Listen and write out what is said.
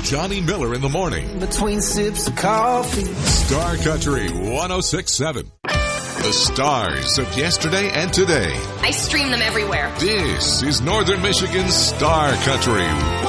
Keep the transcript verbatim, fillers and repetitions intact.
Johnny Miller in the morning. Between sips of coffee. Star Country one oh six point seven. The stars of yesterday and today. I stream them everywhere. This is Northern Michigan's Star Country.